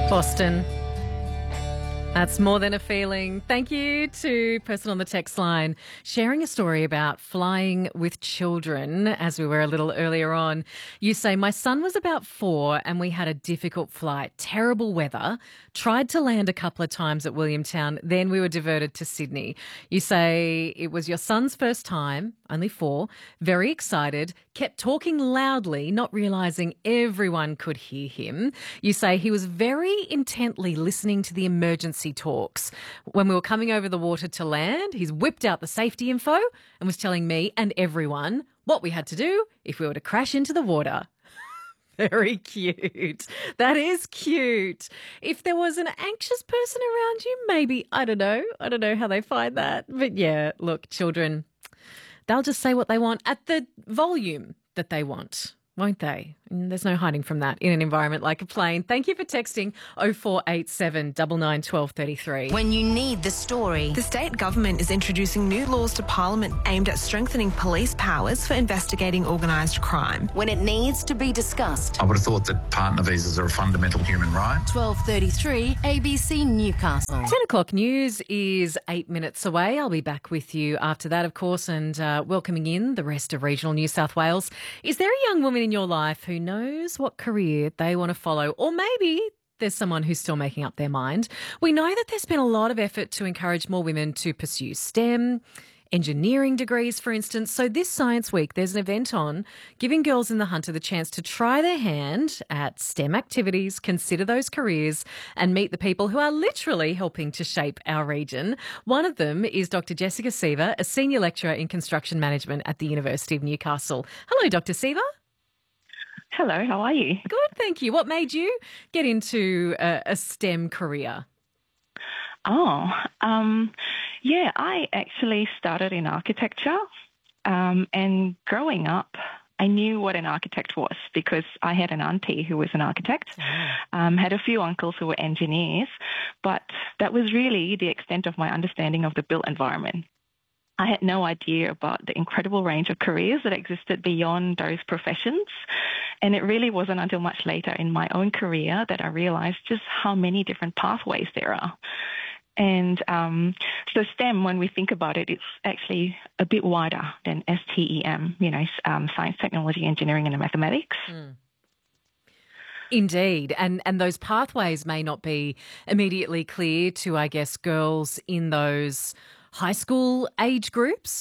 Boston. That's more than a feeling. Thank you to person on the text line sharing a story about flying with children as we were a little earlier on. You say, my son was about 4 and we had a difficult flight, terrible weather, tried to land a couple of times at Williamtown, then we were diverted to Sydney. You say it was your son's first time, only 4, very excited, kept talking loudly, not realising everyone could hear him. You say he was very intently listening to the emergency talks. When we were coming over the water to land, he's whipped out the safety info and was telling me and everyone what we had to do if we were to crash into the water. Very cute. That is cute. If there was an anxious person around you, maybe, I don't know how they find that. But yeah, look, children, they'll just say what they want at the volume that they want, won't they? And there's no hiding from that in an environment like a plane. Thank you for texting 0487 99 12 33. When you need the story. The state government is introducing new laws to Parliament aimed at strengthening police powers for investigating organised crime. When it needs to be discussed. I would have thought that partner visas are a fundamental human right. 12:33 ABC Newcastle. 10 o'clock news is 8 minutes away. I'll be back with you after that, of course, and welcoming in the rest of regional New South Wales. Is there a young woman in your life who knows what career they want to follow? Or maybe there's someone who's still making up their mind. We know that there's been a lot of effort to encourage more women to pursue STEM, engineering degrees, for instance. So this Science Week, there's an event on giving girls in the Hunter the chance to try their hand at STEM activities, consider those careers and meet the people who are literally helping to shape our region. One of them is Dr. Jessica Seaver, a senior lecturer in construction management at the University of Newcastle. Hello, Dr. Seaver. Hello, how are you? Good, thank you. What made you get into a STEM career? Yeah, I actually started in architecture and growing up, I knew what an architect was because I had an auntie who was an architect, had a few uncles who were engineers, but that was really the extent of my understanding of the built environment. I had no idea about the incredible range of careers that existed beyond those professions. And it really wasn't until much later in my own career that I realized just how many different pathways there are. And so STEM, when we think about it, it's actually a bit wider than STEM, science, technology, engineering, and mathematics. Indeed. And those pathways may not be immediately clear to, I guess, girls in those high school age groups,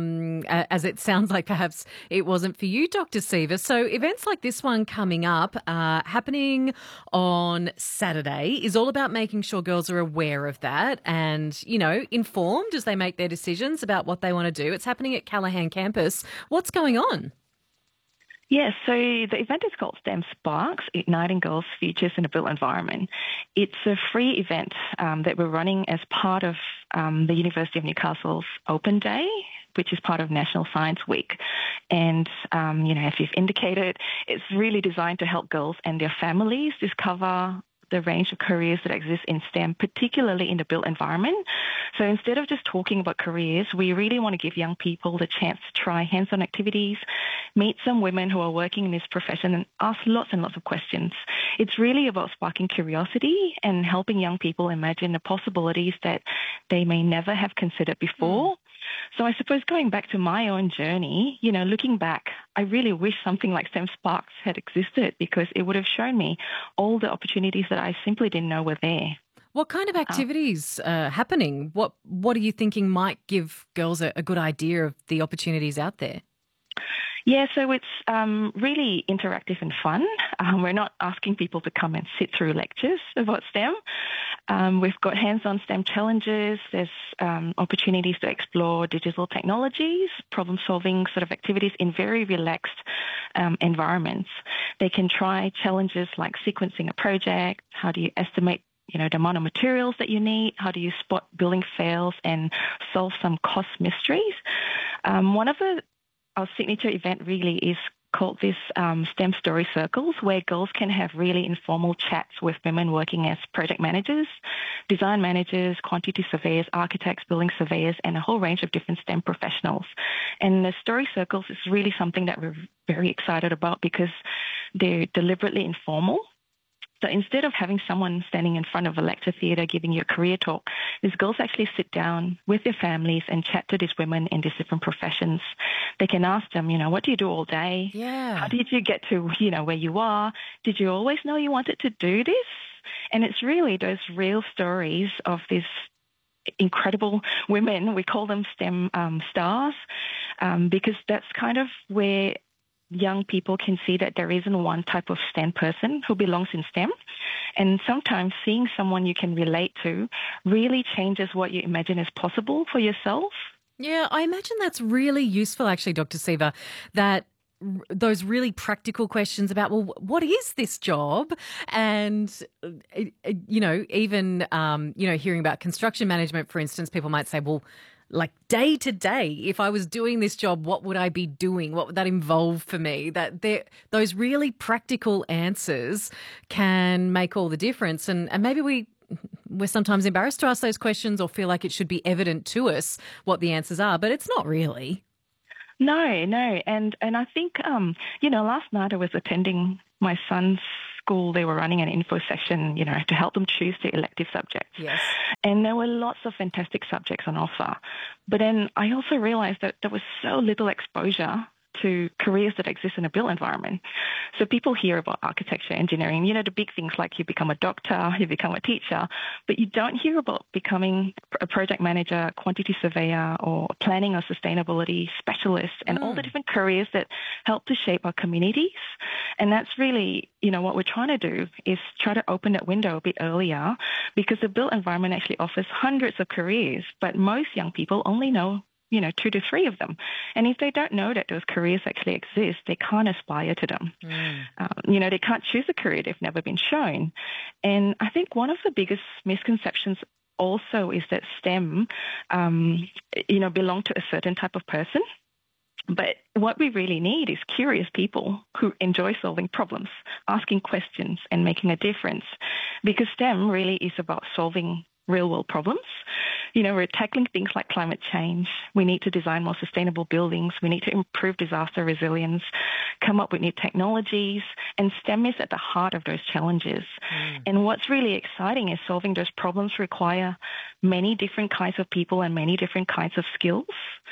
as it sounds like perhaps it wasn't for you, Dr. Seaver. So events like this one coming up, happening on Saturday, is all about making sure girls are aware of that and, informed as they make their decisions about what they want to do. It's happening at Callaghan campus. What's going on? Yes, so the event is called STEM Sparks, Igniting Girls' Futures in a Built Environment. It's a free event that we're running as part of the University of Newcastle's Open Day, which is part of National Science Week. And, as you've indicated, it's really designed to help girls and their families discover the range of careers that exist in STEM, particularly in the built environment. So instead of just talking about careers, we really want to give young people the chance to try hands-on activities, meet some women who are working in this profession and ask lots and lots of questions. It's really about sparking curiosity and helping young people imagine the possibilities that they may never have considered before. So I suppose going back to my own journey, looking back, I really wish something like STEM Sparks had existed because it would have shown me all the opportunities that I simply didn't know were there. What kind of activities are happening? What are you thinking might give girls a good idea of the opportunities out there? Yeah, so it's really interactive and fun. We're not asking people to come and sit through lectures about STEM. We've got hands-on STEM challenges. There's opportunities to explore digital technologies, problem-solving sort of activities in very relaxed environments. They can try challenges like sequencing a project. How do you estimate the amount of materials that you need? How do you spot building fails and solve some cost mysteries? One of our signature event really is called this STEM Story Circles, where girls can have really informal chats with women working as project managers, design managers, quantity surveyors, architects, building surveyors, and a whole range of different STEM professionals. And the Story Circles is really something that we're very excited about because they're deliberately informal. So instead of having someone standing in front of a lecture theatre giving you a career talk, these girls actually sit down with their families and chat to these women in these different professions. They can ask them, what do you do all day? Yeah. How did you get to, where you are? Did you always know you wanted to do this? And it's really those real stories of these incredible women. We call them STEM stars because that's kind of where young people can see that there isn't one type of STEM person who belongs in STEM. And sometimes seeing someone you can relate to really changes what you imagine is possible for yourself. Yeah, I imagine that's really useful, actually, Dr. Seaver, that those really practical questions about, well, what is this job? And, even, hearing about construction management, for instance, people might say, well, like day to day, if I was doing this job, what would I be doing? What would that involve for me? Those really practical answers can make all the difference. And maybe we're sometimes embarrassed to ask those questions or feel like it should be evident to us what the answers are, but it's not really. No. And I think, last night I was attending my son's school. They were running an info session, to help them choose their elective subjects. Yes. And there were lots of fantastic subjects on offer. But then I also realized that there was so little exposure to careers that exist in a built environment. So people hear about architecture, engineering, the big things like you become a doctor, you become a teacher, but you don't hear about becoming a project manager, quantity surveyor, or planning or sustainability specialist, and all the different careers that help to shape our communities. And that's really, what we're trying to do is try to open that window a bit earlier, because the built environment actually offers hundreds of careers, but most young people only know 2 to 3 of them. And if they don't know that those careers actually exist, they can't aspire to them. They can't choose a career they've never been shown. And I think one of the biggest misconceptions also is that STEM, belong to a certain type of person. But what we really need is curious people who enjoy solving problems, asking questions and making a difference. Because STEM really is about solving real-world problems. We're tackling things like climate change. We need to design more sustainable buildings. We need to improve disaster resilience, come up with new technologies, and STEM is at the heart of those challenges. And what's really exciting is solving those problems require many different kinds of people and many different kinds of skills.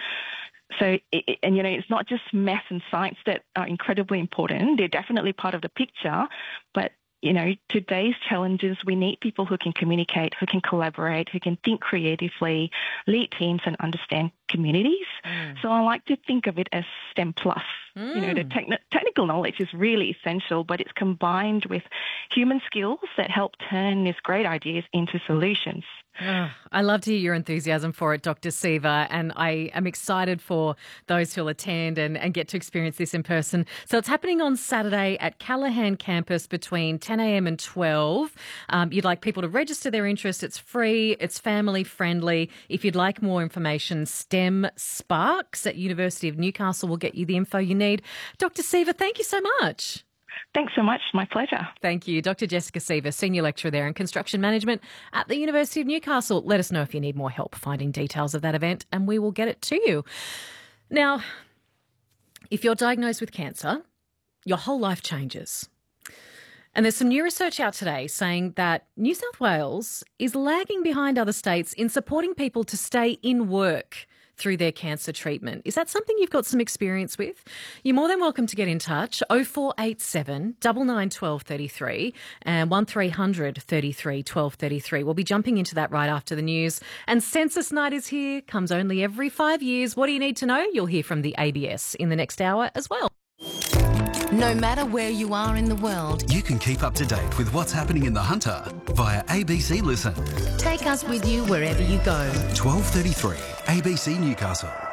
So, it's not just math and science that are incredibly important. They're definitely part of the picture, but today's challenges, we need people who can communicate, who can collaborate, who can think creatively, lead teams and understand communities. So I like to think of it as STEM plus. The technical knowledge is really essential, but it's combined with human skills that help turn these great ideas into solutions. I love to hear your enthusiasm for it, Dr. Seaver, and I am excited for those who'll attend and get to experience this in person. So it's happening on Saturday at Callaghan campus between 10 a.m. and 12. You'd like people to register their interest. It's free. It's family friendly. If you'd like more information, STEM Sparks at University of Newcastle will get you the info you need. Dr. Seaver, thank you so much. Thanks so much. My pleasure. Thank you. Dr. Jessica Seaver, Senior Lecturer there in Construction Management at the University of Newcastle. Let us know if you need more help finding details of that event and we will get it to you. Now, if you're diagnosed with cancer, your whole life changes. And there's some new research out today saying that New South Wales is lagging behind other states in supporting people to stay in work through their cancer treatment. Is that something you've got some experience with? You're more than welcome to get in touch. 0487 99 12 33 and 1300 33 12 33. We'll be jumping into that right after the news. And Census Night is here, comes only every 5 years. What do you need to know? You'll hear from the ABS in the next hour as well. No matter where you are in the world, you can keep up to date with what's happening in the Hunter via ABC Listen. take us with you wherever you go. 12:33 ABC Newcastle.